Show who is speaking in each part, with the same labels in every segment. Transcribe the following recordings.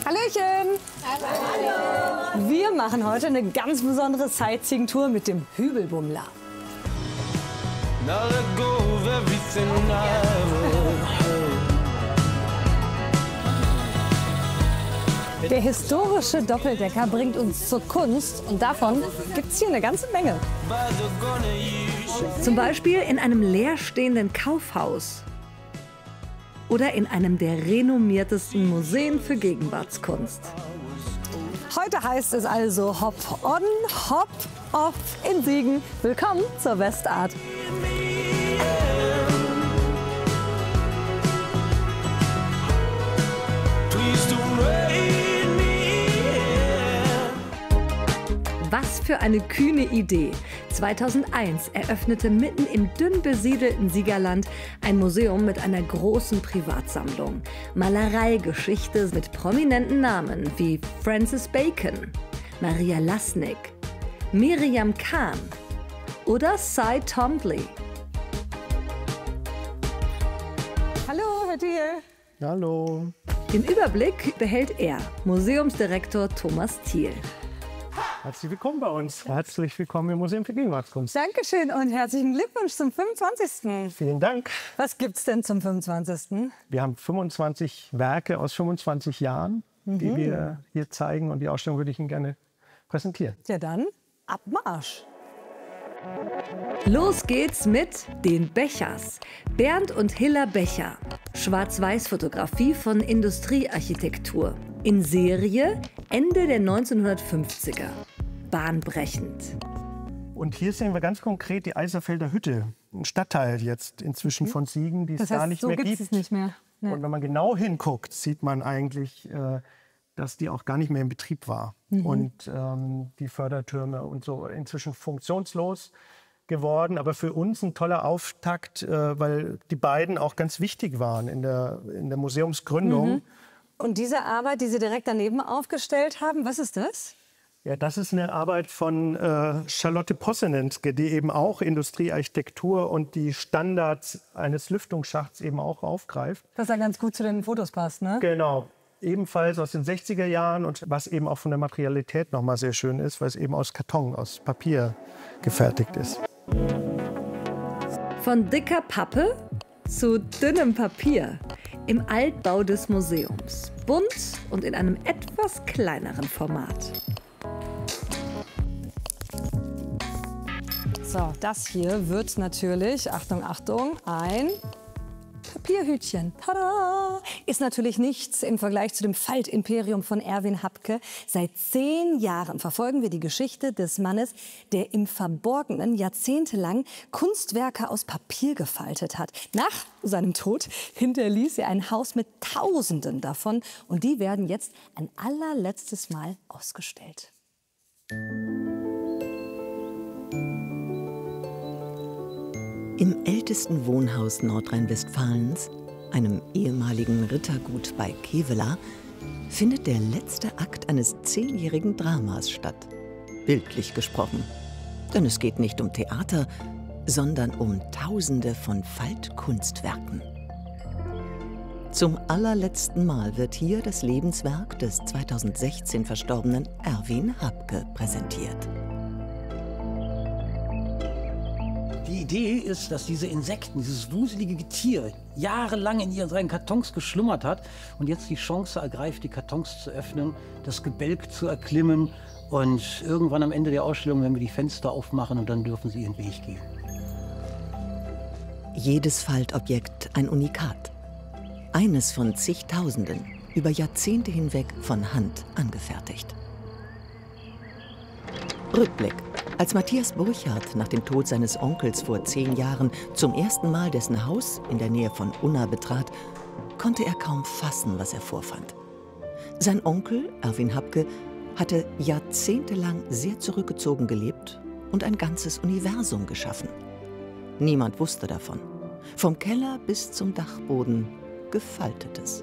Speaker 1: Hallöchen! Hallo! Wir machen heute eine ganz besondere Sightseeing-Tour mit dem Hügelbummler. Der historische Doppeldecker bringt uns zur Kunst und davon gibt es hier eine ganze Menge. Zum Beispiel in einem leerstehenden Kaufhaus oder in einem der renommiertesten Museen für Gegenwartskunst. Heute heißt es also Hop on, Hop off in Siegen. Willkommen zur Westart. Was für eine kühne Idee. 2001 eröffnete mitten im dünn besiedelten Siegerland ein Museum mit einer großen Privatsammlung. Malereigeschichte mit prominenten Namen wie Francis Bacon, Maria Lasnik, Miriam Kahn oder Cy Twombly. Hallo, Herr Thiel.
Speaker 2: Hallo.
Speaker 1: Den Überblick behält er, Museumsdirektor Thomas Thiel.
Speaker 2: Herzlich willkommen bei uns. Herzlich willkommen im Museum für Gegenwartskunst.
Speaker 1: Dankeschön und herzlichen Glückwunsch zum 25.
Speaker 2: Vielen Dank.
Speaker 1: Was gibt's denn zum 25.?
Speaker 2: Wir haben 25 Werke aus 25 Jahren, die wir hier zeigen. Und die Ausstellung würde ich Ihnen gerne präsentieren.
Speaker 1: Ja dann, ab Marsch! Los geht's mit den Bechers. Bernd und Hilla Becher. Schwarz-Weiß-Fotografie von Industriearchitektur. In Serie Ende der 1950er. Bahnbrechend.
Speaker 2: Und hier sehen wir ganz konkret die Eiserfelder Hütte. Ein Stadtteil jetzt inzwien von Siegen, die es gar nicht
Speaker 1: so
Speaker 2: mehr
Speaker 1: gibt's
Speaker 2: gibt.
Speaker 1: Es nicht mehr. Ja.
Speaker 2: Und wenn man genau hinguckt, sieht man eigentlich, dass die auch gar nicht mehr in Betrieb war. Und die Fördertürme und so inzwischen funktionslos geworden. Aber für uns ein toller Auftakt, weil die beiden auch ganz wichtig waren in der Museumsgründung.
Speaker 1: Und diese Arbeit, die Sie direkt daneben aufgestellt haben, was ist das?
Speaker 2: Ja, das ist eine Arbeit von Charlotte Possenenske, die eben auch Industriearchitektur und die Standards eines Lüftungsschachts eben auch aufgreift.
Speaker 1: Was ja ganz gut zu den Fotos passt, ne?
Speaker 2: Genau. Ebenfalls aus den 60er Jahren und was eben auch von der Materialität noch mal sehr schön ist, weil es eben aus Karton, aus Papier gefertigt ist.
Speaker 1: Von dicker Pappe zu dünnem Papier. Im Altbau des Museums. Bunt und in einem etwas kleineren Format. So, das hier wird natürlich, Achtung, Achtung, ein Papierhütchen. Tada! Ist natürlich nichts im Vergleich zu dem Faltimperium von Erwin Habke. Seit 10 Jahren verfolgen wir die Geschichte des Mannes, der im Verborgenen jahrzehntelang Kunstwerke aus Papier gefaltet hat. Nach seinem Tod hinterließ er ein Haus mit Tausenden davon. Und die werden jetzt ein allerletztes Mal ausgestellt.
Speaker 3: Im ältesten Wohnhaus Nordrhein-Westfalens, einem ehemaligen Rittergut bei Kevela, findet der letzte Akt eines 10-jährigen Dramas statt. Bildlich gesprochen. Denn es geht nicht um Theater, sondern um Tausende von Faltkunstwerken. Zum allerletzten Mal wird hier das Lebenswerk des 2016 verstorbenen Erwin Habke präsentiert.
Speaker 4: Die Idee ist, dass diese Insekten, dieses wuselige Getier, jahrelang in ihren Kartons geschlummert hat und jetzt die Chance ergreift, die Kartons zu öffnen, das Gebälk zu erklimmen und irgendwann am Ende der Ausstellung werden wir die Fenster aufmachen und dann dürfen sie ihren Weg gehen.
Speaker 3: Jedes Faltobjekt ein Unikat. Eines von zigtausenden, über Jahrzehnte hinweg von Hand angefertigt. Rückblick. Als Matthias Burchardt nach dem Tod seines Onkels vor 10 Jahren zum ersten Mal dessen Haus in der Nähe von Unna betrat, konnte er kaum fassen, was er vorfand. Sein Onkel, Erwin Habke, hatte jahrzehntelang sehr zurückgezogen gelebt und ein ganzes Universum geschaffen. Niemand wusste davon. Vom Keller bis zum Dachboden Gefaltetes.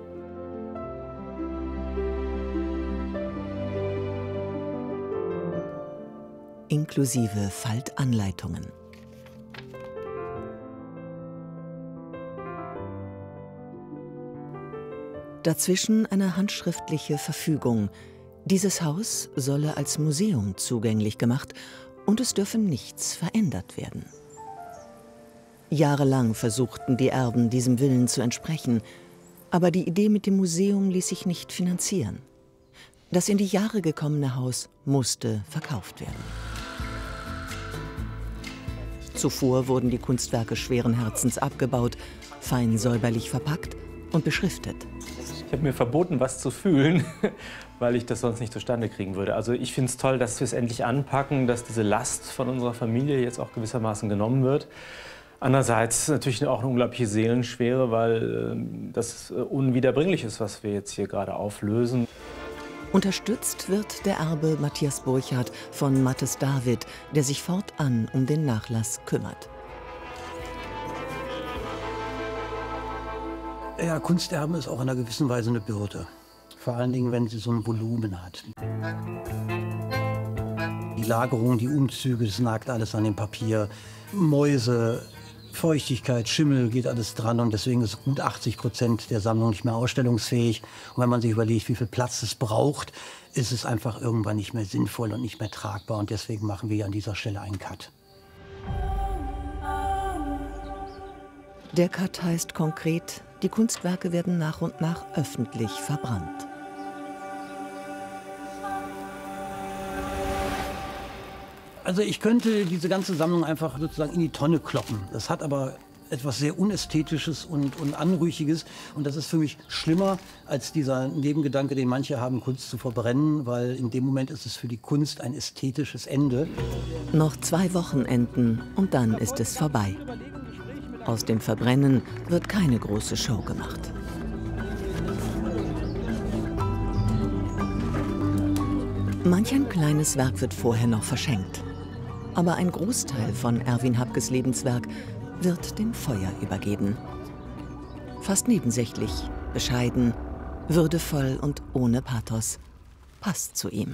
Speaker 3: Inklusive Faltanleitungen. Dazwischen eine handschriftliche Verfügung. Dieses Haus solle als Museum zugänglich gemacht und es dürfe nichts verändert werden. Jahrelang versuchten die Erben, diesem Willen zu entsprechen, aber die Idee mit dem Museum ließ sich nicht finanzieren. Das in die Jahre gekommene Haus musste verkauft werden. Zuvor wurden die Kunstwerke schweren Herzens abgebaut, fein säuberlich verpackt und beschriftet.
Speaker 5: Ich habe mir verboten, was zu fühlen, weil ich das sonst nicht zustande kriegen würde. Also ich finde es toll, dass wir es endlich anpacken, dass diese Last von unserer Familie jetzt auch gewissermaßen genommen wird. Andererseits natürlich auch eine unglaubliche Seelenschwere, weil das unwiederbringlich ist, was wir jetzt hier gerade auflösen.
Speaker 3: Unterstützt wird der Erbe Matthias Burchardt von Mathis David, der sich fortan um den Nachlass kümmert.
Speaker 4: Ja, Kunsterben ist auch in einer gewissen Weise eine Bürde. Vor allen Dingen, wenn sie so ein Volumen hat. Die Lagerung, die Umzüge, das nagt alles an dem Papier. Mäuse, Feuchtigkeit, Schimmel, geht alles dran. Und deswegen ist gut 80% der Sammlung nicht mehr ausstellungsfähig. Und wenn man sich überlegt, wie viel Platz es braucht, ist es einfach irgendwann nicht mehr sinnvoll und nicht mehr tragbar. Und deswegen machen wir an dieser Stelle einen Cut.
Speaker 3: Der Cut heißt konkret, die Kunstwerke werden nach und nach öffentlich verbrannt.
Speaker 4: Also ich könnte diese ganze Sammlung einfach sozusagen in die Tonne kloppen. Das hat aber etwas sehr Unästhetisches und Anrüchiges. Und das ist für mich schlimmer als dieser Nebengedanke, den manche haben, Kunst zu verbrennen, weil in dem Moment ist es für die Kunst ein ästhetisches Ende.
Speaker 3: Noch 2 Wochenenden und dann ist es vorbei. Aus dem Verbrennen wird keine große Show gemacht. Manch ein kleines Werk wird vorher noch verschenkt. Aber ein Großteil von Erwin Habkes Lebenswerk wird dem Feuer übergeben. Fast nebensächlich, bescheiden, würdevoll und ohne Pathos. Passt zu ihm.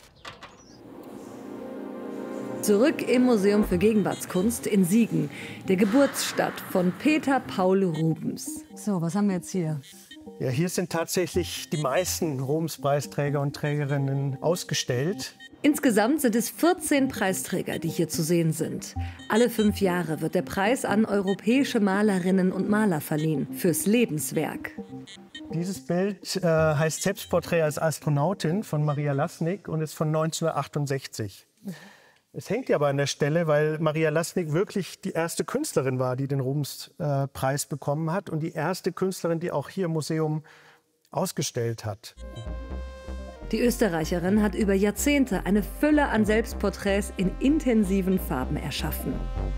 Speaker 1: Zurück im Museum für Gegenwartskunst in Siegen, der Geburtsstadt von Peter Paul Rubens. So, was haben wir jetzt hier?
Speaker 2: Ja, hier sind tatsächlich die meisten Ruhmespreisträger und Trägerinnen ausgestellt.
Speaker 1: Insgesamt sind es 14 Preisträger, die hier zu sehen sind. Alle 5 Jahre wird der Preis an europäische Malerinnen und Maler verliehen fürs Lebenswerk.
Speaker 2: Dieses Bild heißt Selbstporträt als Astronautin von Maria Laßnig und ist von 1968. Es hängt ja aber an der Stelle, weil Maria Laßnig wirklich die erste Künstlerin war, die den Rubenspreis bekommen hat und die erste Künstlerin, die auch hier im Museum ausgestellt hat.
Speaker 1: Die Österreicherin hat über Jahrzehnte eine Fülle an Selbstporträts in intensiven Farben erschaffen.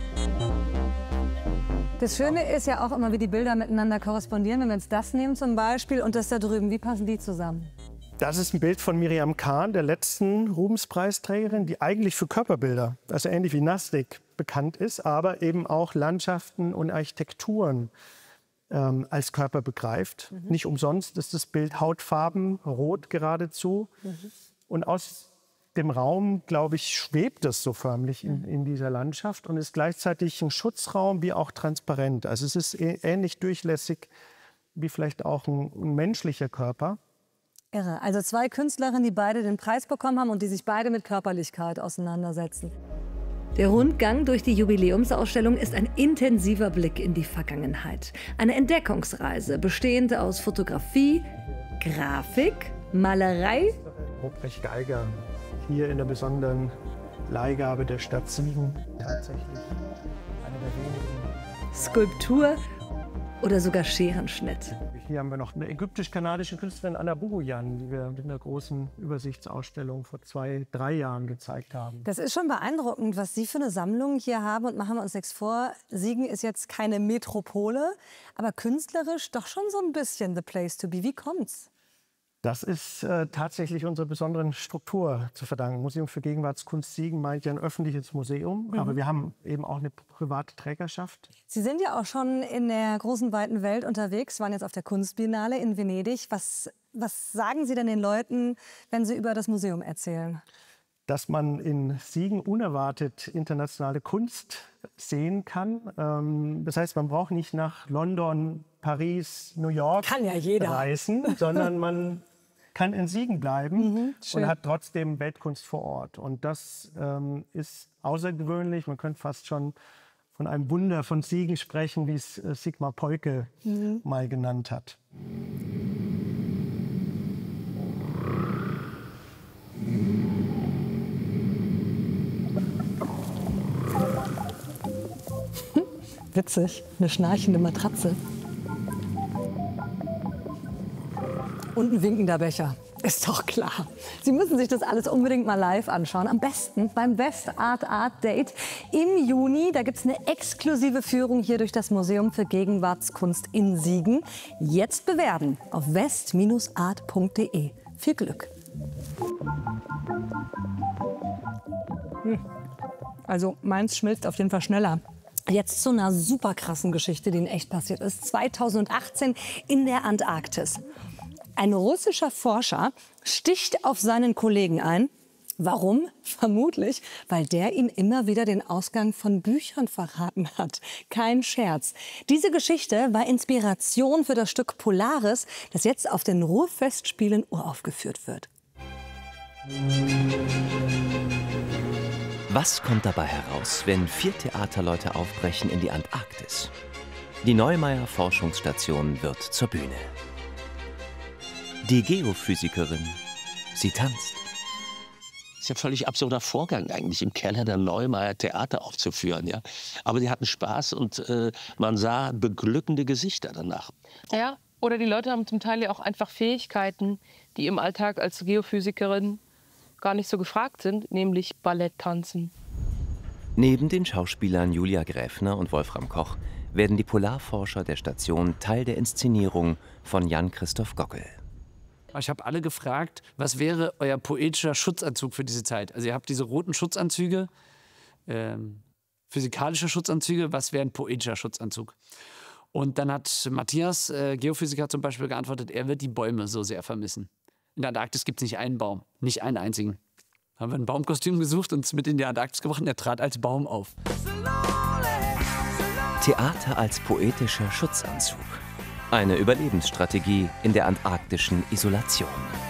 Speaker 1: Das Schöne ist ja auch immer, wie die Bilder miteinander korrespondieren. Wenn wir jetzt das nehmen zum Beispiel und das da drüben, wie passen die zusammen?
Speaker 2: Das ist ein Bild von Miriam Kahn, der letzten Rubenspreisträgerin, die eigentlich für Körperbilder, also ähnlich wie Laßnig, bekannt ist, aber eben auch Landschaften und Architekturen als Körper begreift. Nicht umsonst ist das Bild Hautfarben, rot geradezu. Und aus dem Raum, glaube ich, schwebt es so förmlich in dieser Landschaft und ist gleichzeitig ein Schutzraum wie auch transparent. Also es ist ähnlich durchlässig wie vielleicht auch ein menschlicher Körper.
Speaker 1: Irre. Also 2 Künstlerinnen, die beide den Preis bekommen haben und die sich beide mit Körperlichkeit auseinandersetzen. Der Rundgang durch die Jubiläumsausstellung ist ein intensiver Blick in die Vergangenheit. Eine Entdeckungsreise, bestehend aus Fotografie, Grafik, Malerei.
Speaker 2: Ruprecht Geiger, hier in der besonderen Leihgabe der Stadt Siegen, tatsächlich eine der wenigen.
Speaker 1: Skulptur oder sogar Scherenschnitt.
Speaker 2: Hier haben wir noch eine ägyptisch-kanadische Künstlerin, Anna Bugoyan, die wir mit einer großen Übersichtsausstellung vor 2, 3 Jahren gezeigt haben.
Speaker 1: Das ist schon beeindruckend, was Sie für eine Sammlung hier haben. Und machen wir uns nichts vor, Siegen ist jetzt keine Metropole, aber künstlerisch doch schon so ein bisschen the place to be. Wie kommt's?
Speaker 2: Das ist tatsächlich unserer besonderen Struktur zu verdanken. Museum für Gegenwartskunst Siegen meint ja ein öffentliches Museum, aber wir haben eben auch eine private Trägerschaft.
Speaker 1: Sie sind ja auch schon in der großen, weiten Welt unterwegs, waren jetzt auf der Kunstbiennale in Venedig. Was sagen Sie denn den Leuten, wenn Sie über das Museum erzählen?
Speaker 2: dass man in Siegen unerwartet internationale Kunst sehen kann. Das heißt, man braucht nicht nach London, Paris, New York
Speaker 1: Kann ja jeder.
Speaker 2: reisen, sondern man kann in Siegen bleiben
Speaker 1: schön.
Speaker 2: und hat trotzdem Weltkunst vor Ort. Und das ist außergewöhnlich. Man könnte fast schon von einem Wunder von Siegen sprechen, wie es Sigmar Polke mal genannt hat.
Speaker 1: Witzig, eine schnarchende Matratze. Und ein winkender Becher. Ist doch klar. Sie müssen sich das alles unbedingt mal live anschauen. Am besten beim West Art Date im Juni. Da gibt es eine exklusive Führung hier durch das Museum für Gegenwartskunst in Siegen. Jetzt bewerben auf west-art.de. Viel Glück. Also meins schmilzt auf jeden Fall schneller. Jetzt zu einer super krassen Geschichte, die in echt passiert ist. 2018 in der Antarktis. Ein russischer Forscher sticht auf seinen Kollegen ein. Warum? Vermutlich, weil der ihm immer wieder den Ausgang von Büchern verraten hat. Kein Scherz. Diese Geschichte war Inspiration für das Stück Polaris, das jetzt auf den Ruhrfestspielen uraufgeführt wird.
Speaker 6: Was kommt dabei heraus, wenn 4 Theaterleute aufbrechen in die Antarktis? Die Neumeier Forschungsstation wird zur Bühne. Die Geophysikerin, sie tanzt.
Speaker 7: Das ist ja ein völlig absurder Vorgang eigentlich, im Keller der Neumeier Theater aufzuführen. Ja? Aber die hatten Spaß und man sah beglückende Gesichter danach.
Speaker 8: Ja, oder die Leute haben zum Teil ja auch einfach Fähigkeiten, die im Alltag als Geophysikerin gar nicht so gefragt sind, nämlich Ballett tanzen.
Speaker 6: Neben den Schauspielern Julia Gräfner und Wolfram Koch werden die Polarforscher der Station Teil der Inszenierung von Jan-Christoph Gockel.
Speaker 9: Ich habe alle gefragt, was wäre euer poetischer Schutzanzug für diese Zeit? Also ihr habt diese roten Schutzanzüge, physikalische Schutzanzüge, was wäre ein poetischer Schutzanzug? Und dann hat Matthias, Geophysiker zum Beispiel, geantwortet, er wird die Bäume so sehr vermissen. In der Antarktis gibt es nicht einen Baum, nicht einen einzigen. Haben wir ein Baumkostüm gesucht und es mit in die Antarktis gebracht und er trat als Baum auf.
Speaker 6: Theater als poetischer Schutzanzug. Eine Überlebensstrategie in der antarktischen Isolation.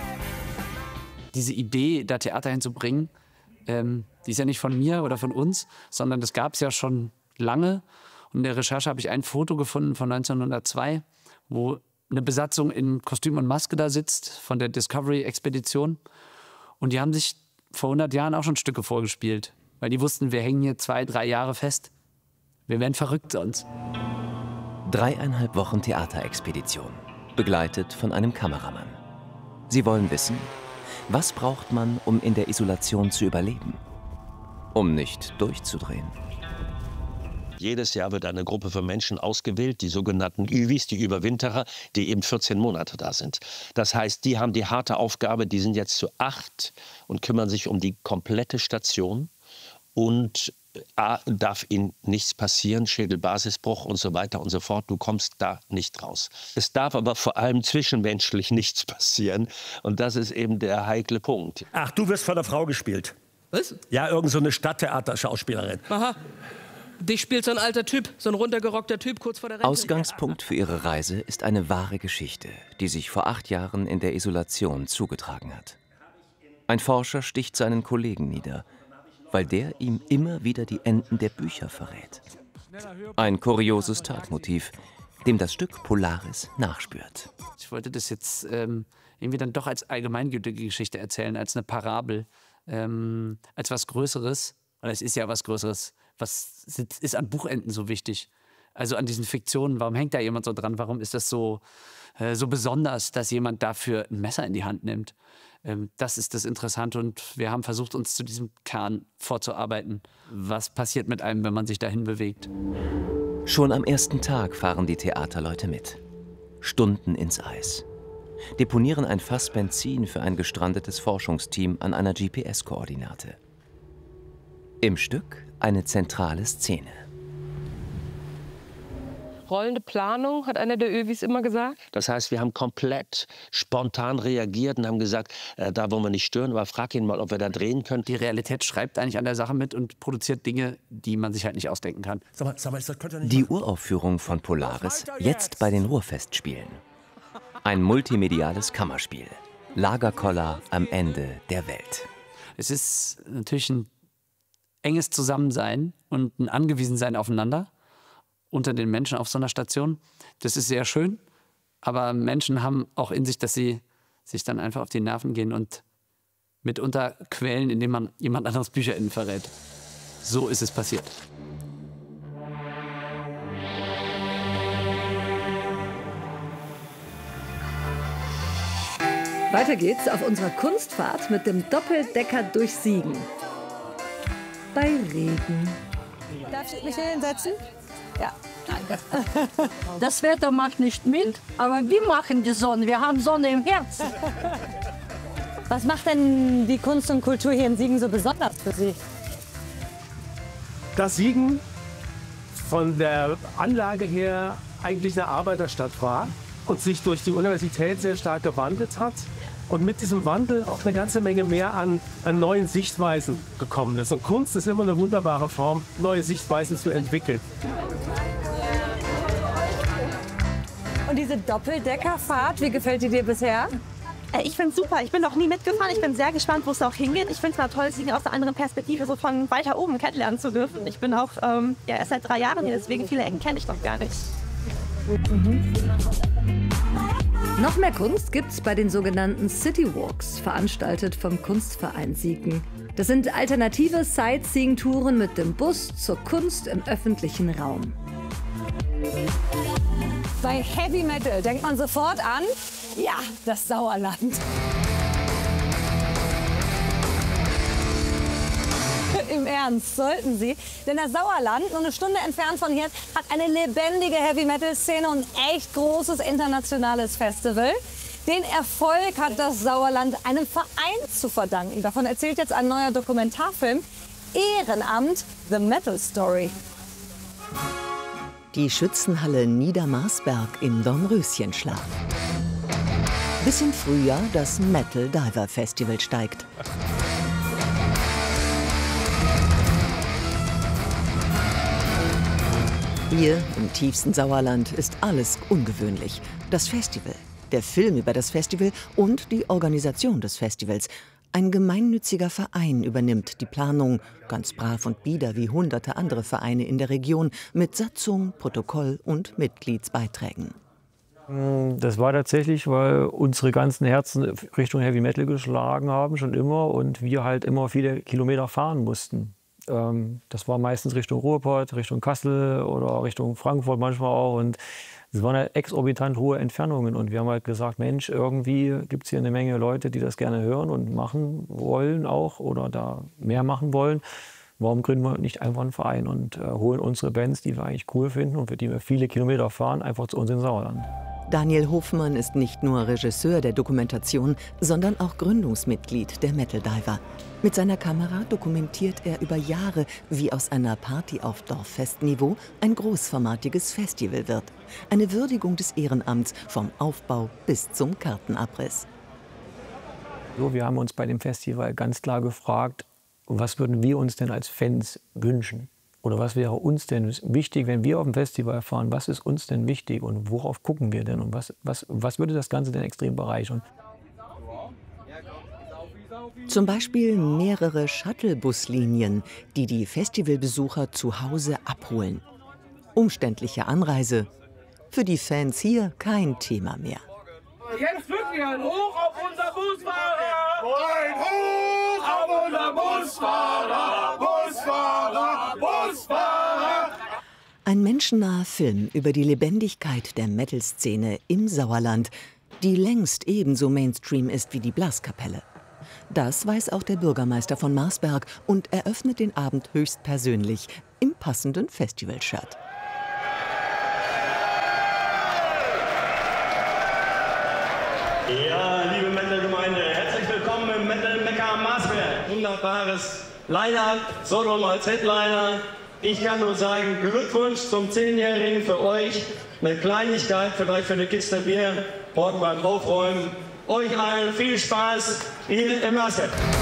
Speaker 9: Diese Idee, da Theater hinzubringen, die ist ja nicht von mir oder von uns, sondern das gab es ja schon lange. Und in der Recherche habe ich ein Foto gefunden von 1902, wo eine Besatzung in Kostüm und Maske da sitzt von der Discovery-Expedition. Und die haben sich vor 100 Jahren auch schon Stücke vorgespielt, weil die wussten, wir hängen hier 2, 3 Jahre fest. Wir werden verrückt sonst.
Speaker 6: 3,5 Wochen Theaterexpedition, begleitet von einem Kameramann. Sie wollen wissen, was braucht man, um in der Isolation zu überleben? Um nicht durchzudrehen.
Speaker 7: Jedes Jahr wird eine Gruppe von Menschen ausgewählt, die sogenannten Üwis, die Überwinterer, die eben 14 Monate da sind. Das heißt, die haben die harte Aufgabe, die sind jetzt zu 8 und kümmern sich um die komplette Station. Und darf ihnen nichts passieren, Schädelbasisbruch und so weiter und so fort. Du kommst da nicht raus. Es darf aber vor allem zwischenmenschlich nichts passieren. Und das ist eben der heikle Punkt.
Speaker 10: Ach, du wirst von der Frau gespielt.
Speaker 11: Was?
Speaker 10: Ja, irgend so eine Stadttheaterschauspielerin.
Speaker 11: Aha. Dich spielt so ein alter Typ, so ein runtergerockter Typ kurz vor der Rente.
Speaker 6: Ausgangspunkt für ihre Reise ist eine wahre Geschichte, die sich vor 8 Jahren in der Isolation zugetragen hat. Ein Forscher sticht seinen Kollegen nieder, weil der ihm immer wieder die Enden der Bücher verrät. Ein kurioses Tatmotiv, dem das Stück Polaris nachspürt.
Speaker 9: Ich wollte das jetzt irgendwie dann doch als allgemeingültige Geschichte erzählen, als eine Parabel, als was Größeres. Oder es ist ja was Größeres. Was ist an Buchenden so wichtig? Also an diesen Fiktionen, warum hängt da jemand so dran? Warum ist das so besonders, dass jemand dafür ein Messer in die Hand nimmt? Das ist das Interessante und wir haben versucht, uns zu diesem Kern vorzuarbeiten. Was passiert mit einem, wenn man sich dahin bewegt?
Speaker 6: Schon am ersten Tag fahren die Theaterleute mit. Stunden ins Eis. Deponieren ein Fass Benzin für ein gestrandetes Forschungsteam an einer GPS-Koordinate. Im Stück eine zentrale Szene.
Speaker 8: Rollende Planung, hat einer der Övis immer gesagt.
Speaker 7: Das heißt, wir haben komplett spontan reagiert und haben gesagt, da wollen wir nicht stören, aber frag ihn mal, ob wir da drehen können.
Speaker 9: Die Realität schreibt eigentlich an der Sache mit und produziert Dinge, die man sich halt nicht ausdenken kann.
Speaker 6: Die Uraufführung von Polaris jetzt bei den Ruhrfestspielen. Ein multimediales Kammerspiel. Lagerkoller am Ende der Welt.
Speaker 9: Es ist natürlich ein enges Zusammensein und ein Angewiesensein aufeinander unter den Menschen auf so einer Station. Das ist sehr schön, aber Menschen haben auch in sich, dass sie sich dann einfach auf die Nerven gehen und mitunter quälen, indem man jemand anderes BücherInnen verrät. So ist es passiert.
Speaker 1: Weiter geht's auf unserer Kunstfahrt mit dem Doppeldecker durch Siegen. Bei Regen. Darf ich mich hier hinsetzen? Ja, danke.
Speaker 12: Das Wetter macht nicht mit, aber wir machen die Sonne. Wir haben Sonne im Herzen.
Speaker 1: Was macht denn die Kunst und Kultur hier in Siegen so besonders für Sie?
Speaker 2: Dass Siegen von der Anlage her eigentlich eine Arbeiterstadt war und sich durch die Universität sehr stark gewandelt hat und mit diesem Wandel auch eine ganze Menge mehr an neuen Sichtweisen gekommen ist. Und Kunst ist immer eine wunderbare Form, neue Sichtweisen zu entwickeln.
Speaker 1: Und diese Doppeldeckerfahrt, wie gefällt die dir bisher?
Speaker 13: Ich finde es super. Ich bin noch nie mitgefahren. Ich bin sehr gespannt, wo es auch hingeht. Ich finde es mal toll, Siegen aus einer anderen Perspektive so von weiter oben kennenlernen zu dürfen. Ich bin auch erst seit 3 Jahren hier, deswegen viele Ecken kenne ich noch gar nicht.
Speaker 1: Noch mehr Kunst gibt's bei den sogenannten City Walks, veranstaltet vom Kunstverein Siegen. Das sind alternative Sightseeing-Touren mit dem Bus zur Kunst im öffentlichen Raum. Bei Heavy Metal denkt man sofort an, ja, das Sauerland. Im Ernst, sollten Sie. Denn das Sauerland, nur eine Stunde entfernt von hier, hat eine lebendige Heavy-Metal-Szene und ein echt großes internationales Festival. Den Erfolg hat das Sauerland einem Verein zu verdanken. Davon erzählt jetzt ein neuer Dokumentarfilm, Ehrenamt, The Metal Story.
Speaker 3: Die Schützenhalle Niedermarsberg im Dornröschenschlaf. Bis im Frühjahr das Metal Diver Festival steigt. Hier im tiefsten Sauerland ist alles ungewöhnlich. Das Festival, der Film über das Festival und die Organisation des Festivals. Ein gemeinnütziger Verein übernimmt die Planung, ganz brav und bieder wie hunderte andere Vereine in der Region, mit Satzung, Protokoll und Mitgliedsbeiträgen.
Speaker 14: Das war tatsächlich, weil unsere ganzen Herzen Richtung Heavy Metal geschlagen haben, schon immer, und wir halt immer viele Kilometer fahren mussten. Das war meistens Richtung Ruhrpott, Richtung Kassel oder Richtung Frankfurt manchmal auch. Und es waren halt exorbitant hohe Entfernungen. Und wir haben halt gesagt, Mensch, irgendwie gibt es hier eine Menge Leute, die das gerne hören und machen wollen auch oder da mehr machen wollen. Warum gründen wir nicht einfach einen Verein und holen unsere Bands, die wir eigentlich cool finden und für die wir viele Kilometer fahren, einfach zu uns ins Sauerland.
Speaker 3: Daniel Hofmann ist nicht nur Regisseur der Dokumentation, sondern auch Gründungsmitglied der Metal Diver. Mit seiner Kamera dokumentiert er über Jahre, wie aus einer Party auf Dorffestniveau ein großformatiges Festival wird. Eine Würdigung des Ehrenamts vom Aufbau bis zum Kartenabriss.
Speaker 14: So, wir haben uns bei dem Festival ganz klar gefragt, was würden wir uns denn als Fans wünschen? Oder was wäre uns denn wichtig, wenn wir auf dem Festival fahren? Was ist uns denn wichtig und worauf gucken wir denn? Und was würde das Ganze denn extrem bereichern?
Speaker 3: Zum Beispiel mehrere Shuttlebuslinien, die die Festivalbesucher zu Hause abholen. Umständliche Anreise. Für die Fans hier kein Thema mehr.
Speaker 15: Jetzt drücken wir ein Hoch auf unser Busfahrer! Ein Hoch auf unser Busfahrer! Busfahrer! Busfahrer!
Speaker 3: Ein menschennaher Film über die Lebendigkeit der Metal-Szene im Sauerland, die längst ebenso Mainstream ist wie die Blaskapelle. Das weiß auch der Bürgermeister von Marsberg und eröffnet den Abend höchstpersönlich im passenden Festivalshirt.
Speaker 16: Ja, liebe Metal-Gemeinde, herzlich willkommen im Metal-Mekka Marsberg. Wunderbares Line-Up, Sodom als Headliner, Ich kann nur sagen, Glückwunsch zum 10-Jährigen für euch. Eine Kleinigkeit, vielleicht für eine Kiste Bier, morgen beim Aufräumen. Euch allen viel Spaß, Ihr Masse.